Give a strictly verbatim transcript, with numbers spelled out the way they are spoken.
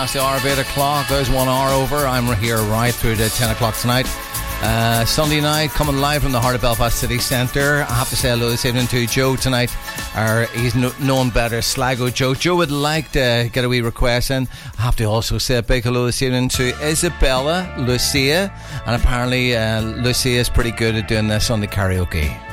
past the hour of eight o'clock. There's one hour over. I'm here right through to ten o'clock tonight. Uh, Sunday night, coming live from the heart of Belfast City Centre. I have to say hello this evening to Joe tonight. Or he's no, known better, Sligo Joe. Joe would like to get a wee request in. I have to also say a big hello this evening to Isabella Lucia. And apparently uh, Lucia is pretty good at doing this on the karaoke.